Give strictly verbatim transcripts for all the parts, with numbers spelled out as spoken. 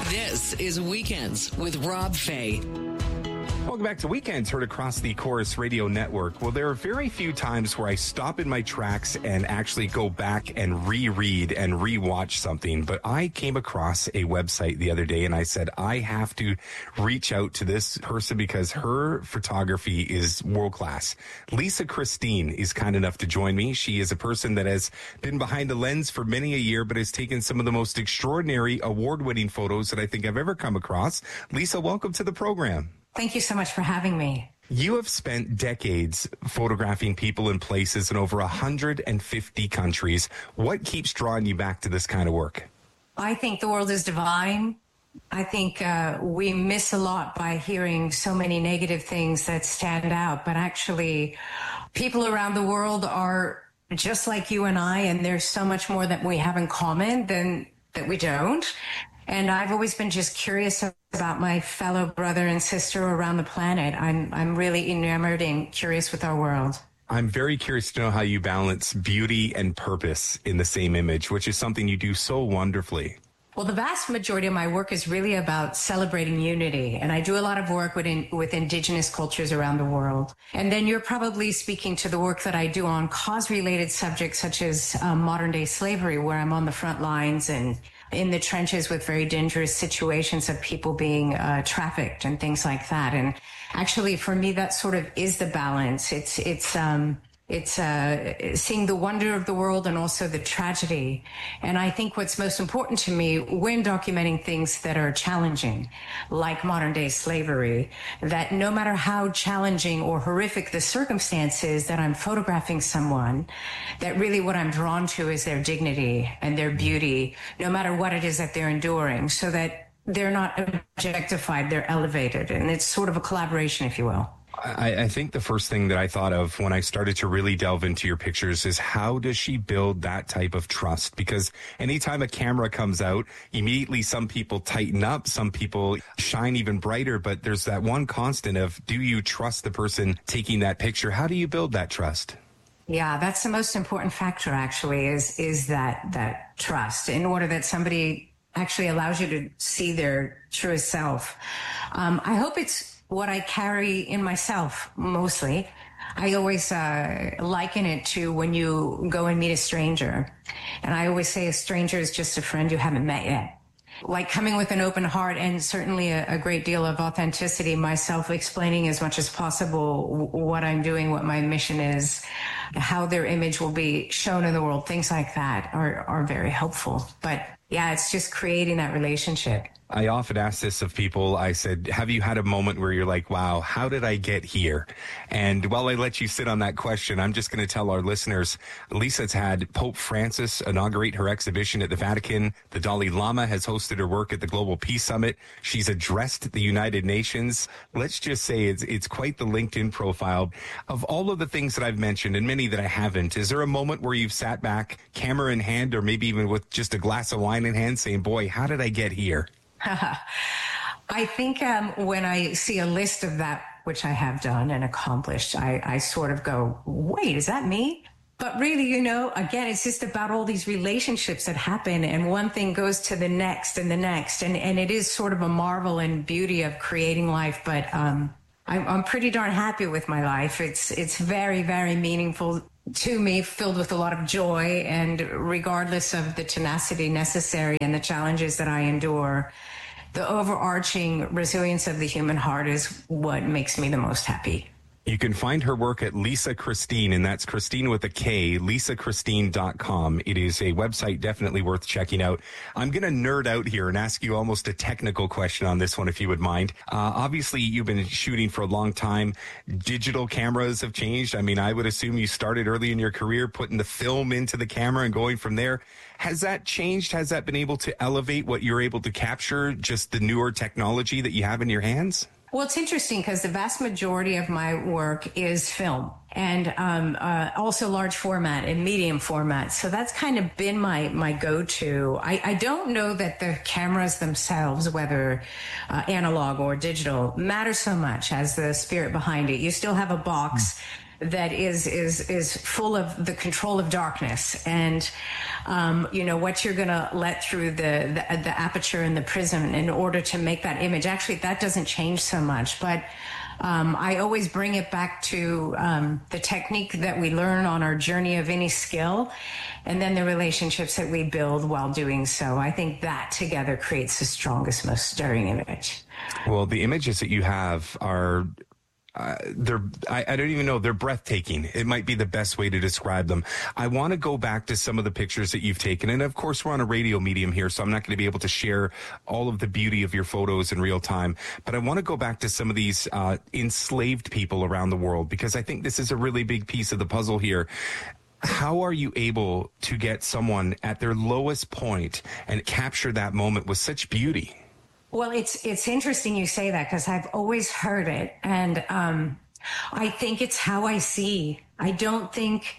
This is Weekends with Rob Fay. Welcome back to Weekends, heard across the Chorus Radio Network. Well, there are very few times where I stop in my tracks and actually go back and reread and rewatch something. But I came across a website the other day and I said, I have to reach out to this person because her photography is world class. Lisa Christine is kind enough to join me. She is a person that has been behind the lens for many a year, but has taken some of the most extraordinary award-winning photos that I think I've ever come across. Lisa, welcome to the program. Thank you so much for having me. You have spent decades photographing people in places in over one hundred fifty countries. What keeps drawing you back to this kind of work? I think the world is divine. I think uh, we miss a lot by hearing so many negative things that stand out. But actually, people around the world are just like you and I, and there's so much more that we have in common than that we don't. And I've always been just curious about my fellow brother and sister around the planet. I'm I'm really enamored and curious with our world. I'm very curious to know how you balance beauty and purpose in the same image, which is something you do so wonderfully. Well, the vast majority of my work is really about celebrating unity. And I do a lot of work with, in, with indigenous cultures around the world. And then you're probably speaking to the work that I do on cause-related subjects such as um, modern-day slavery, where I'm on the front lines and in the trenches with very dangerous situations of people being uh, trafficked and things like that. And actually, for me, that sort of is the balance. It's it's um, it's uh, seeing the wonder of the world and also the tragedy. And I think what's most important to me when documenting things that are challenging, like modern day slavery, that no matter how challenging or horrific the circumstances that I'm photographing someone, that really what I'm drawn to is their dignity and their beauty, no matter what it is that they're enduring, so that they're not objectified, they're elevated. And it's sort of a collaboration, if you will. I, I think the first thing that I thought of when I started to really delve into your pictures is how does she build that type of trust? Because anytime a camera comes out, immediately some people tighten up, some people shine even brighter, but there's that one constant of, do you trust the person taking that picture? How do you build that trust? Yeah, that's the most important factor, actually, is is that that trust, in order that somebody actually allows you to see their truest self. Um, I hope it's what I carry in myself, mostly. I always uh, liken it to when you go and meet a stranger. And I always say a stranger is just a friend you haven't met yet. Like coming with an open heart and certainly a, a great deal of authenticity, myself explaining as much as possible what I'm doing, what my mission is, how their image will be shown in the world, things like that are, are very helpful. But yeah, it's just creating that relationship. I often ask this of people. I said, have you had a moment where you're like, wow, how did I get here? And while I let you sit on that question, I'm just going to tell our listeners, Lisa's had Pope Francis inaugurate her exhibition at the Vatican. The Dalai Lama has hosted her work at the Global Peace Summit. She's addressed the United Nations. Let's just say it's, it's quite the LinkedIn profile. Of all of the things that I've mentioned and many that I haven't, is there a moment where you've sat back, camera in hand, or maybe even with just a glass of wine in hand saying, boy, how did I get here? I think um, when I see a list of that, which I have done and accomplished, I, I sort of go, wait, is that me? But really, you know, again, it's just about all these relationships that happen, and one thing goes to the next and the next. And, and it is sort of a marvel and beauty of creating life. But um, I'm, I'm pretty darn happy with my life. It's, it's very, very meaningful to me, filled with a lot of joy, and regardless of the tenacity necessary and the challenges that I endure, the overarching resilience of the human heart is what makes me the most happy. You can find her work at Lisa Christine, and that's Christine with a K, lisa christine dot com. It is a website definitely worth checking out. I'm going to nerd out here and ask you almost a technical question on this one, if you would mind. Uh, obviously, you've been shooting for a long time. Digital cameras have changed. I mean, I would assume you started early in your career putting the film into the camera and going from there. Has that changed? Has that been able to elevate what you're able to capture, just the newer technology that you have in your hands? Well, it's interesting because the vast majority of my work is film, and um, uh, also large format and medium format. So that's kind of been my, my go-to. I, I don't know that the cameras themselves, whether uh, analog or digital, matter so much as the spirit behind it. You still have a box. Mm. that is is is full of the control of darkness, and um, you know what you're going to let through the, the the aperture and the prism in order to make that image. Actually, that doesn't change so much, but um, I always bring it back to um, the technique that we learn on our journey of any skill, and then the relationships that we build while doing so. I think that together creates the strongest, most stirring image. Well, the images that you have are. Uh, they're, I, I don't even know, they're breathtaking. It might be the best way to describe them. I want to go back to some of the pictures that you've taken. And of course, we're on a radio medium here, so I'm not going to be able to share all of the beauty of your photos in real time. But I want to go back to some of these uh, enslaved people around the world, because I think this is a really big piece of the puzzle here. How are you able to get someone at their lowest point and capture that moment with such beauty? Well, it's it's interesting you say that, because I've always heard it. And um, I think it's how I see. I don't think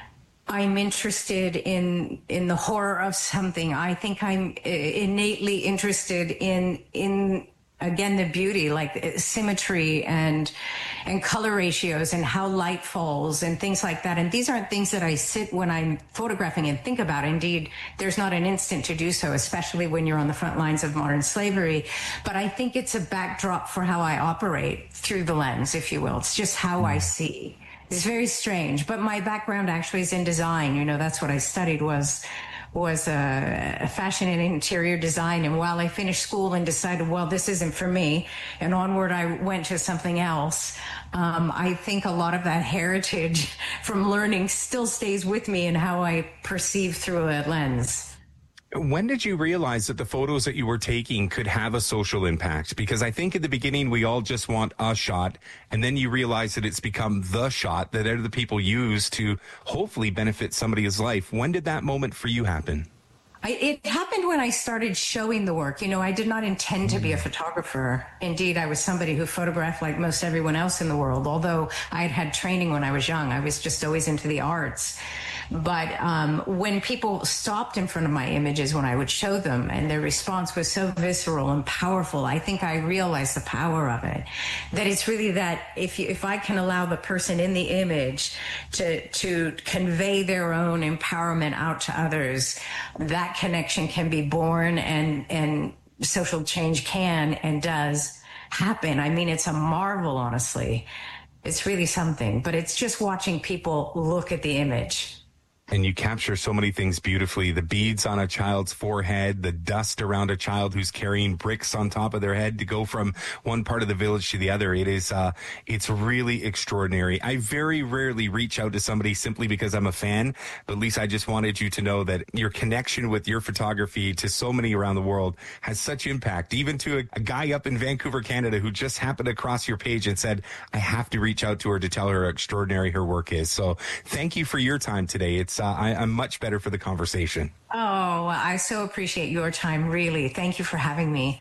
I'm interested in in the horror of something. I think I'm innately interested in in again the beauty, like symmetry and and color ratios and how light falls and things like that. And these aren't things that I sit when I'm photographing and think about. Indeed, there's not an instant to do so, especially when you're on the front lines of modern slavery. But I think it's a backdrop for how I operate through the lens, if you will. It's just how I see. It's very strange. But my background actually is in design. You know, that's what I studied was was a, a fashion and interior design. And while I finished school and decided, well, this isn't for me, and onward I went to something else, um, I think a lot of that heritage from learning still stays with me in how I perceive through a lens. When did you realize that the photos that you were taking could have a social impact? Because I think at the beginning we all just want a shot, and then you realize that it's become the shot that other people use to hopefully benefit somebody's life. When did that moment for you happen? I, it happened when I started showing the work. You know, I did not intend to be a photographer. Indeed, I was somebody who photographed like most everyone else in the world. Although I had had training when I was young, I was just always into the arts. But um, when people stopped in front of my images when I would show them, and their response was so visceral and powerful, I think I realized the power of it. That it's really that if you, if I can allow the person in the image to to convey their own empowerment out to others, that connection can be born, and and social change can and does happen. I mean, it's a marvel, honestly. It's really something. But it's just watching people look at the image. And you capture so many things beautifully. The beads on a child's forehead, the dust around a child who's carrying bricks on top of their head to go from one part of the village to the other. It is, uh, it's really extraordinary. I very rarely reach out to somebody simply because I'm a fan, but Lisa, I just wanted you to know that your connection with your photography to so many around the world has such impact, even to a, a guy up in Vancouver, Canada, who just happened across your page and said, I have to reach out to her to tell her how extraordinary her work is. So thank you for your time today. It's Uh, I, I'm much better for the conversation. Oh, I so appreciate your time, really. Thank you for having me.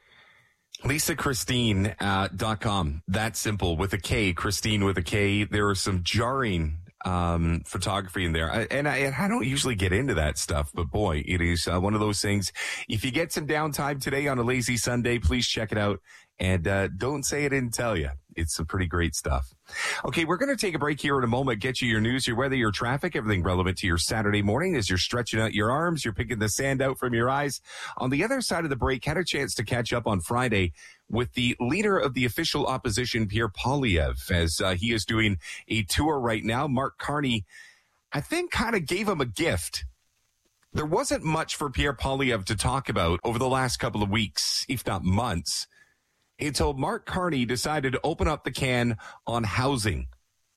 Lisa Christine uh, dot com. That's simple, with a K, Christine with a K. There are some jarring um, photography in there. I, and I, I don't usually get into that stuff, but boy, it is uh, one of those things. If you get some downtime today on a lazy Sunday, please check it out. And uh, don't say I didn't tell you. It's some pretty great stuff. Okay, we're going to take a break here in a moment, get you your news, your weather, your traffic, everything relevant to your Saturday morning as you're stretching out your arms, you're picking the sand out from your eyes. On the other side of the break, had a chance to catch up on Friday with the leader of the official opposition, Pierre Poilievre, as uh, he is doing a tour right now. Mark Carney, I think, kind of gave him a gift. There wasn't much for Pierre Poilievre to talk about over the last couple of weeks, if not months, until Mark Carney decided to open up the can on housing.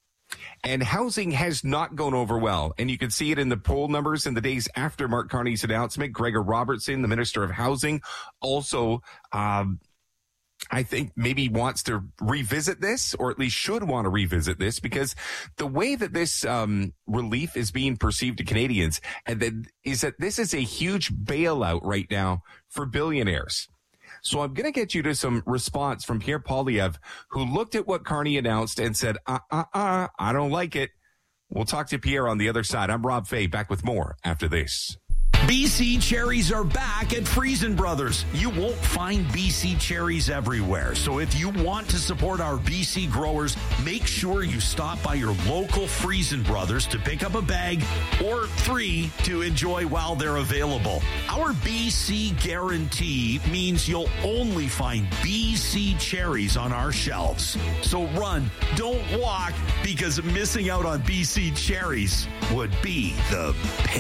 And housing has not gone over well. And you can see it in the poll numbers in the days after Mark Carney's announcement. Gregor Robertson, the Minister of Housing, also, um, I think maybe wants to revisit this, or at least should want to revisit this, because the way that this um, relief is being perceived to Canadians and that is that this is a huge bailout right now for billionaires. So I'm going to get you to some response from Pierre Poilievre, who looked at what Carney announced and said, uh, uh, uh, I don't like it. We'll talk to Pierre on the other side. I'm Rob Fay, back with more after this. B C cherries are back at Friesen Brothers. You won't find B C cherries everywhere. So if you want to support our B C growers, make sure you stop by your local Friesen Brothers to pick up a bag or three to enjoy while they're available. Our B C guarantee means you'll only find B C cherries on our shelves. So run, don't walk, because missing out on B C cherries would be the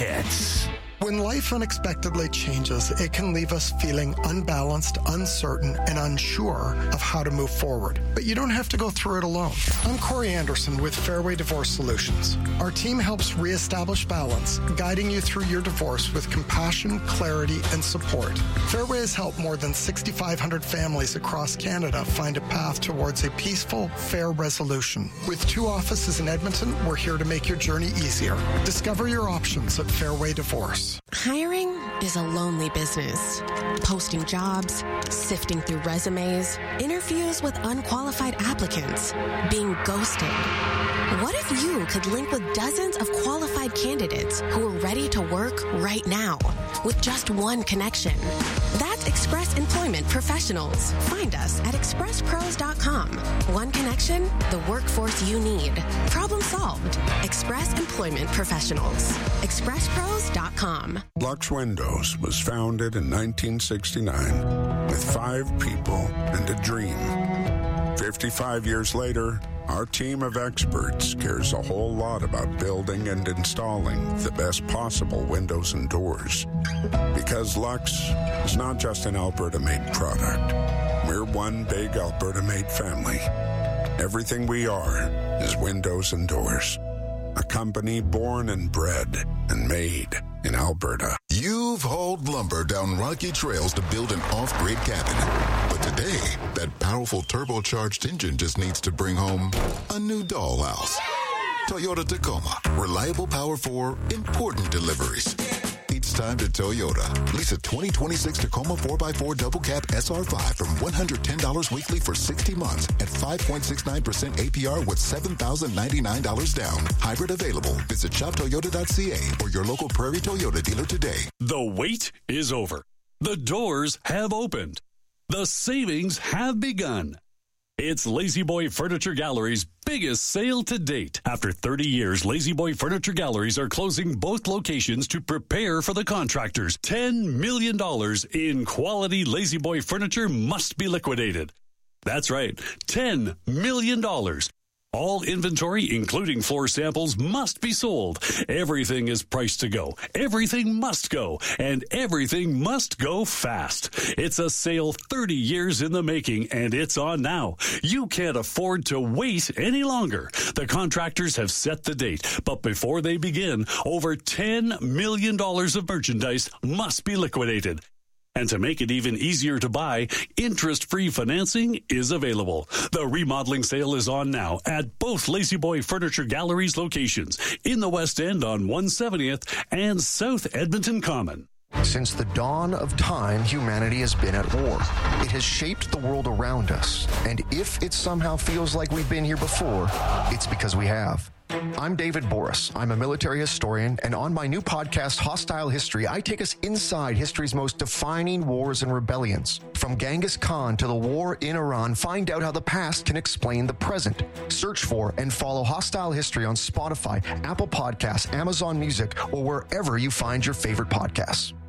pits. When life unexpectedly changes, it can leave us feeling unbalanced, uncertain, and unsure of how to move forward. But you don't have to go through it alone. I'm Corey Anderson with Fairway Divorce Solutions. Our team helps reestablish balance, guiding you through your divorce with compassion, clarity, and support. Fairway has helped more than six thousand five hundred families across Canada find a path towards a peaceful, fair resolution. With two offices in Edmonton, we're here to make your journey easier. Discover your options at Fairway Divorce. Hiring is a lonely business. Posting jobs, sifting through resumes, interviews with unqualified applicants, being ghosted. What if you could link with dozens of qualified candidates who are ready to work right now with just one connection? That's Express Employment Professionals. Find us at express pros dot com. One connection, the workforce you need. Problem solved. Express Employment Professionals. express pros dot com. Lux Windows was founded in nineteen sixty-nine with five people and a dream. fifty-five years later, our team of experts cares a whole lot about building and installing the best possible windows and doors. Because Lux is not just an Alberta-made product. We're one big Alberta-made family. Everything we are is windows and doors. A company born and bred and made in Alberta. You've hauled lumber down rocky trails to build an off-grid cabin. But today, that powerful turbocharged engine just needs to bring home a new dollhouse. Toyota Tacoma. Reliable power for important deliveries. It's time to Toyota. Lease a twenty twenty-six Tacoma four by four Double Cab S R five from one hundred ten dollars weekly for sixty months at five point six nine percent A P R with seven thousand ninety-nine dollars down. Hybrid available. Visit shop toyota dot c a or your local Prairie Toyota dealer today. The wait is over. The doors have opened. The savings have begun. It's La-Z-Boy Furniture Gallery's biggest sale to date. After thirty years, La-Z-Boy Furniture Galleries are closing both locations to prepare for the contractors. ten million dollars in quality La-Z-Boy furniture must be liquidated. That's right, ten million dollars. All inventory, including floor samples, must be sold. Everything is priced to go. Everything must go. And everything must go fast. It's a sale thirty years in the making, and it's on now. You can't afford to wait any longer. The contractors have set the date, but before they begin, over ten million dollars of merchandise must be liquidated. And to make it even easier to buy, interest-free financing is available. The remodeling sale is on now at both La-Z-Boy Furniture Galleries locations in the West End on one seventieth and South Edmonton Common. Since the dawn of time, humanity has been at war. It has shaped the world around us. And if it somehow feels like we've been here before, it's because we have. I'm David Boris. I'm a military historian, and on my new podcast, Hostile History, I take us inside history's most defining wars and rebellions. From Genghis Khan to the war in Iran, find out how the past can explain the present. Search for and follow Hostile History on Spotify, Apple Podcasts, Amazon Music, or wherever you find your favorite podcasts.